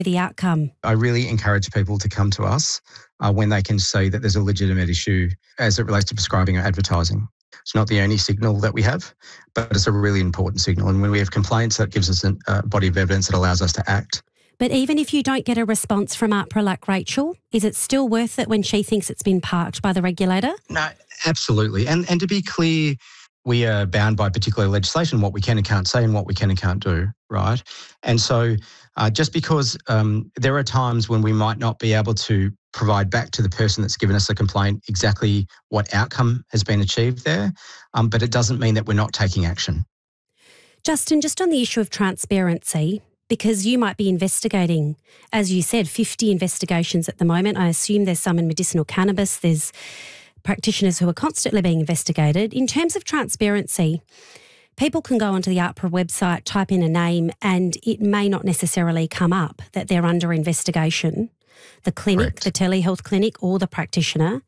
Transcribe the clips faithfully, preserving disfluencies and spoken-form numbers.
the outcome? I really encourage people to come to us uh, when they can see that there's a legitimate issue as it relates to prescribing or advertising. It's not the only signal that we have, but it's a really important signal. And when we have complaints, that gives us a uh, body of evidence that allows us to act. But even if you don't get a response from AHPRA like Rachel, is it still worth it when she thinks it's been parked by the regulator? No, absolutely. And and to be clear, we are bound by particular legislation, what we can and can't say and what we can and can't do, right? And so uh, just because um, there are times when we might not be able to provide back to the person that's given us a complaint exactly what outcome has been achieved there, um, but it doesn't mean that we're not taking action. Justin, just on the issue of transparency, because you might be investigating, as you said, fifty investigations at the moment. I assume there's some in medicinal cannabis. There's practitioners who are constantly being investigated. In terms of transparency, people can go onto the AHPRA website, type in a name, and it may not necessarily come up that they're under investigation, the clinic, Correct. the telehealth clinic or the practitioner.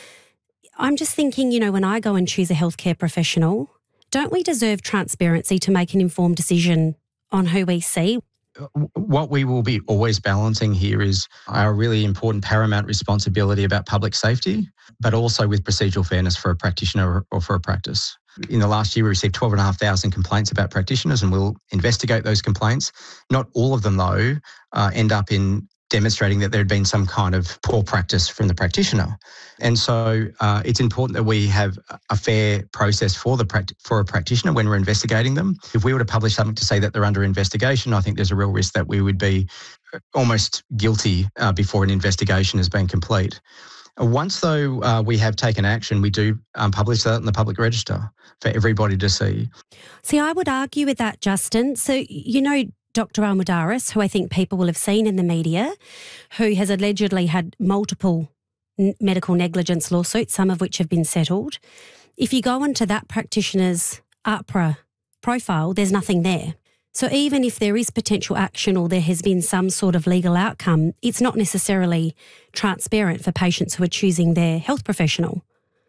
I'm just thinking, you know, when I go and choose a healthcare professional, don't we deserve transparency to make an informed decision on who we see? What we will be always balancing here is our really important paramount responsibility about public safety, but also with procedural fairness for a practitioner or for a practice. In the last year, we received twelve thousand five hundred complaints about practitioners, and we'll investigate those complaints. Not all of them, though, uh, end up in demonstrating that there had been some kind of poor practice from the practitioner. And so uh, it's important that we have a fair process for the pract- for a practitioner when we're investigating them. If we were to publish something to say that they're under investigation, I think there's a real risk that we would be almost guilty uh, before an investigation has been complete. Once, though, uh, we have taken action, we do um, publish that in the public register for everybody to see. See, I would argue with that, Justin. So, you know, Doctor Almudaris, who I think people will have seen in the media, who has allegedly had multiple n- medical negligence lawsuits, some of which have been settled. If you go onto that practitioner's AHPRA profile, there's nothing there. So even if there is potential action or there has been some sort of legal outcome, it's not necessarily transparent for patients who are choosing their health professional.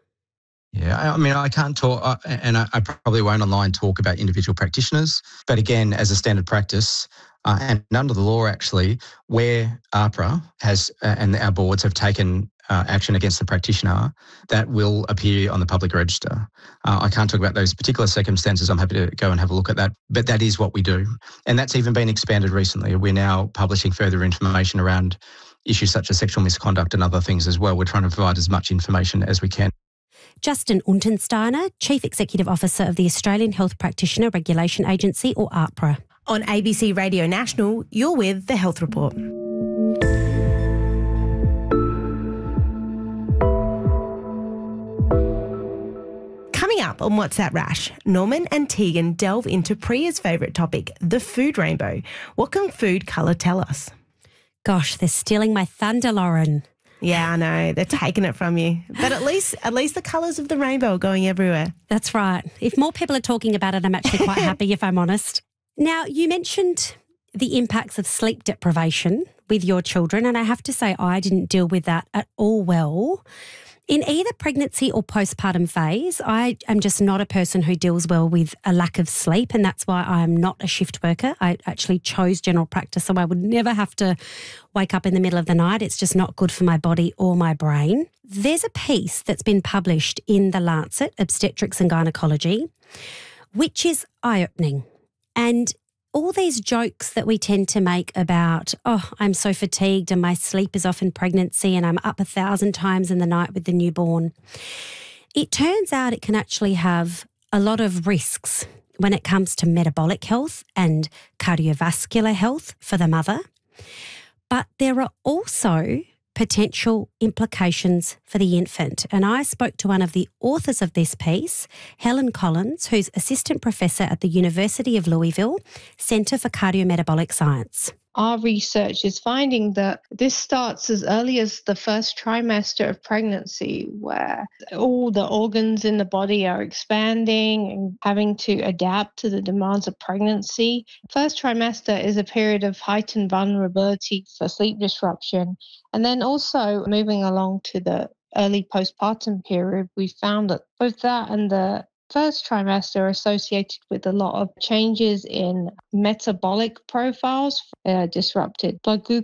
Yeah, I mean, I can't talk, uh, and I, I probably won't online talk about individual practitioners, but again, as a standard practice, uh, and under the law actually, where AHPRA has, uh, and our boards have taken uh, action against the practitioner, that will appear on the public register. Uh, I can't talk about those particular circumstances. I'm happy to go and have a look at that, but that is what we do. And that's even been expanded recently. We're now publishing further information around issues such as sexual misconduct and other things as well. We're trying to provide as much information as we can. Justin Untersteiner, Chief Executive Officer of the Australian Health Practitioner Regulation Agency, or AHPRA. On A B C Radio National, you're with The Health Report. Coming up on What's That Rash, Norman and Tegan delve into Priya's favourite topic, the food rainbow. What can food colour tell us? Gosh, they're stealing my thunder, Lauren. Yeah, I know. They're taking it from you. But at least at least the colours of the rainbow are going everywhere. That's right. If more people are talking about it, I'm actually quite happy, if I'm honest. Now, you mentioned the impacts of sleep deprivation with your children, and I have to say I didn't deal with that at all well. In either pregnancy or postpartum phase, I am just not a person who deals well with a lack of sleep, and that's why I'm not a shift worker. I actually chose general practice, so I would never have to wake up in the middle of the night. It's just not good for my body or my brain. There's a piece that's been published in The Lancet, Obstetrics and Gynecology, which is eye-opening. And all these jokes that we tend to make about, oh, I'm so fatigued and my sleep is off in pregnancy and I'm up a thousand times in the night with the newborn. It turns out it can actually have a lot of risks when it comes to metabolic health and cardiovascular health for the mother. But there are also potential implications for the infant. And I spoke to one of the authors of this piece, Helen Collins, who's Assistant Professor at the University of Louisville, Centre for Cardiometabolic Science. Our research is finding that this starts as early as the first trimester of pregnancy, where all the organs in the body are expanding and having to adapt to the demands of pregnancy. First trimester is a period of heightened vulnerability for sleep disruption. And then also moving along to the early postpartum period, we found that both that and the first trimester are associated with a lot of changes in metabolic profiles, uh, disrupted blood glucose